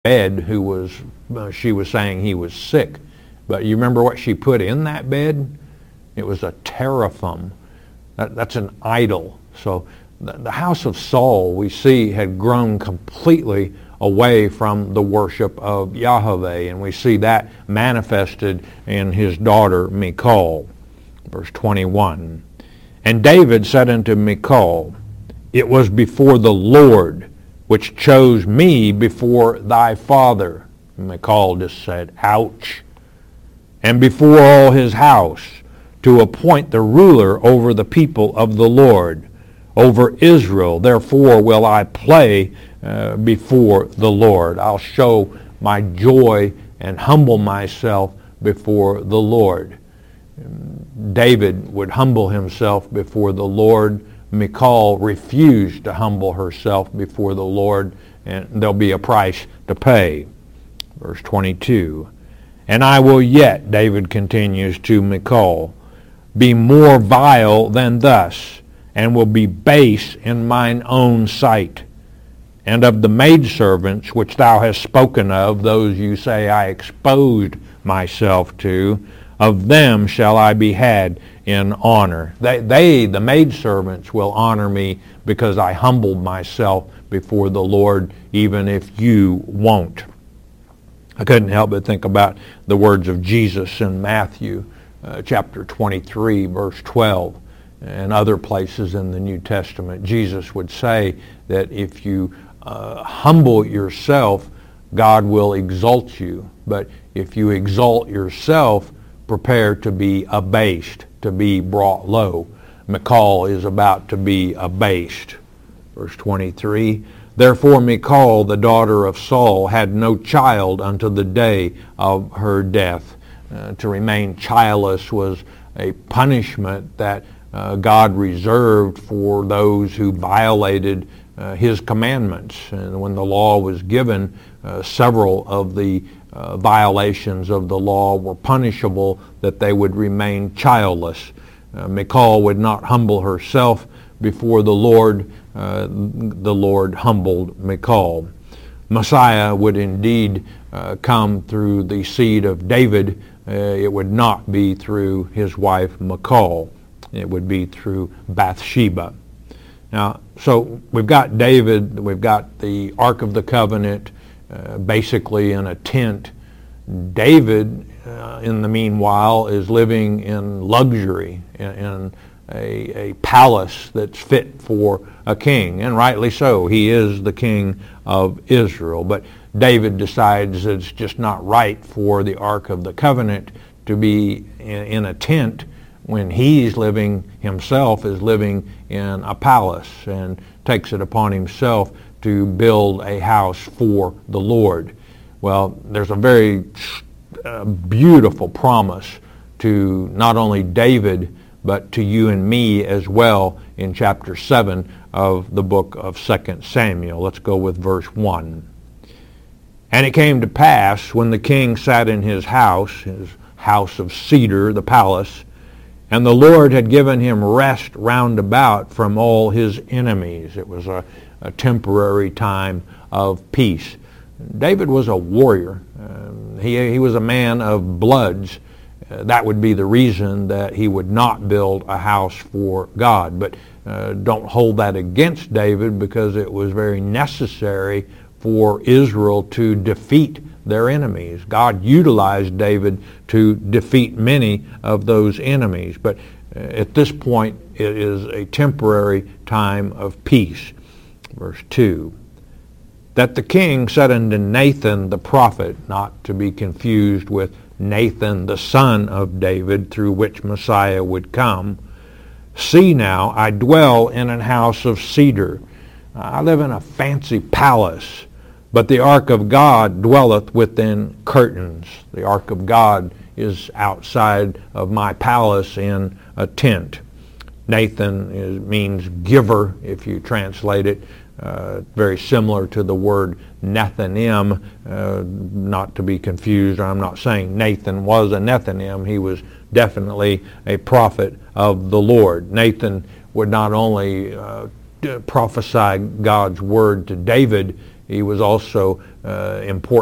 bed she was saying he was sick. But you remember what she put in that bed? It was a teraphim. That's an idol. So the house of Saul, we see, had grown completely away from the worship of Yahweh, and we see that manifested in his daughter Michal. Verse 21. And David said unto Michal, It was before the Lord which chose me before thy father. Michal just said, ouch. And before all his house, to appoint the ruler over the people of the Lord, over Israel. Therefore will I play before the Lord. I'll show my joy and humble myself before the Lord. David would humble himself before the Lord. Michal refused to humble herself before the Lord, and there'll be a price to pay. Verse 22. And I will yet, David continues to Michal, be more vile than thus, and will be base in mine own sight. And of the maidservants which thou hast spoken of, those you say I exposed myself to, of them shall I be had in honor. They, the maidservants, will honor me because I humbled myself before the Lord, even if you won't. I couldn't help but think about the words of Jesus in Matthew chapter 23, verse 12, and other places in the New Testament. Jesus would say that if you humble yourself, God will exalt you. But if you exalt yourself, prepare to be abased, to be brought low. Michal is about to be abased. Verse 23, Therefore Michal, the daughter of Saul, had no child unto the day of her death. To remain childless was a punishment that God reserved for those who violated his commandments. And when the law was given, several of the violations of the law were punishable, that they would remain childless. Michal would not humble herself before the Lord. The Lord humbled Michal. Messiah would indeed come through the seed of David. It would not be through his wife Michal. It would be through Bathsheba. Now, so we've got David, we've got the Ark of the Covenant, basically in a tent. David, in the meanwhile, is living in luxury, in a palace that's fit for a king, and rightly so. He is the king of Israel. But David decides that it's just not right for the Ark of the Covenant to be in a tent when himself is living in a palace, and takes it upon himself to build a house for the Lord. Well, there's a very beautiful promise to not only David, but to you and me as well in chapter 7 of the book of 2 Samuel. Let's go with verse 1. And it came to pass, when the king sat in his house of cedar, the palace, and the Lord had given him rest round about from all his enemies. It was a temporary time of peace. David was a warrior. He was a man of bloods. That would be the reason that he would not build a house for God. But don't hold that against David, because it was very necessary for Israel to defeat their enemies. God utilized David to defeat many of those enemies. But at this point, it is a temporary time of peace. Verse 2. That the king said unto Nathan the prophet, not to be confused with Nathan the son of David, through which Messiah would come, See now, I dwell in an house of cedar. I live in a fancy palace, but the ark of God dwelleth within curtains. The ark of God is outside of my palace in a tent. Nathan means giver, if you translate it. Very similar to the word Nethanim, not to be confused. I'm not saying Nathan was a Nethanim. He was definitely a prophet of the Lord. Nathan would not only prophesy God's word to David he was also important